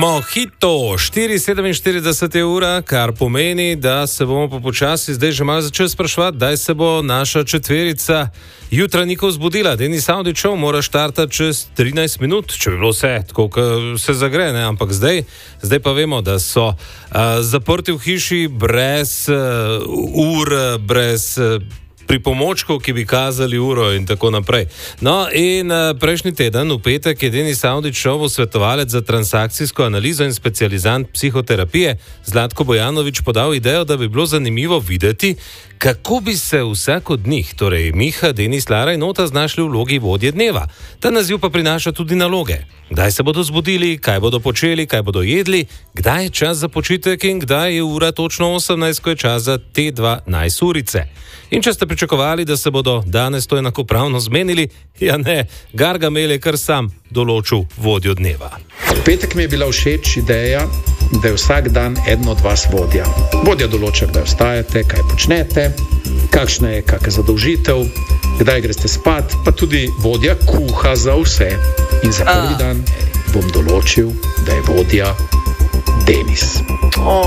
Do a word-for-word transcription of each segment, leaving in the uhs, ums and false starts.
Mojito, štiri sedeminštirideset je ura, kar pomeni, da se bomo pa počasi zdaj že malo začeli spraševati, kdaj se bo naša četverica jutranjikov zbudila. Denis Avdićev mora štartati čez trinajst minut, če bi bilo vse tako, kot se zagre, ne? Ampak zdaj, zdaj pa vemo, da so uh, zaprti v hiši brez uh, ur, brez uh, pripomočkov, ki bi kazali uro in tako naprej. No, in uh, prejšnji teden, v petek, je Denis Avdićev, svetovalec za transakcijsko analizo in specializant psihoterapije, Zlatko Bojanović, podal idejo, da bi bilo zanimivo videti, kako bi se vsak od njih, torej Miha, Denis, Lara in Ota, znašli v vlogi vodje dneva. Ta naziv pa prinaša tudi naloge. Kdaj se bodo zbudili, kaj bodo počeli, kaj bodo jedli, kdaj je čas za počitek in kdaj je ura točno osemnajst, ko je čas za te dva najsurice. In če ste pričakovali, da se bodo danes to enakopravno zmenili, ja ne, Gargamel je kar sam določil vodjo dneva. V petek mi je bila všeč ideja, da je vsak dan eden od vas vodja. Vodja določa, kdaj vstajate, kaj počnete, kakšna je kakšna zadolžitev, kdaj greste spat, pa tudi vodja kuha za vse. In za prvi dan bom določil, da je vodja Denis. Oh,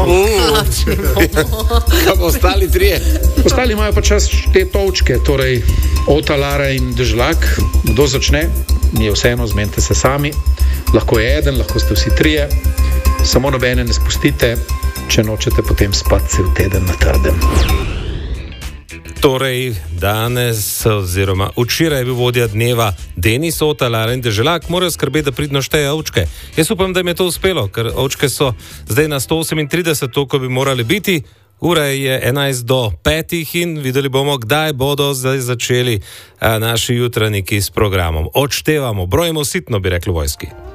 Kaj pa ostali trije? Ostali imajo pa čas te točke, torej Ota, Lara in Dežlak. Kdo začne? Mi je vseeno, zmenite se sami. Lahko je eden, lahko ste vsi trije. Samo nobene ne spustite, če nočete potem spati cel teden na trdem. Torej, danes oziroma včeraj je bil vodja dneva Denis, Ota, Lara in Deželak, morajo skrbeti, da pridno šteje ovčke. Jaz upam, da jim je to uspelo, ker ovčke so zdaj na sto osemintrideset, to, ko bi morali biti. Ura je enajst do petih in videli bomo, kdaj bodo zdaj začeli a, naši jutranjiki s programom. Odštevamo, brojimo sitno, bi rekli v vojski.